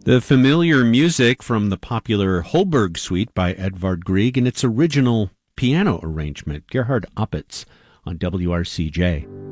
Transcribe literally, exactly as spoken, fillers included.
The familiar music from the popular Holberg Suite by Edvard Grieg in its original piano arrangement, Gerhard Opitz on W R C J.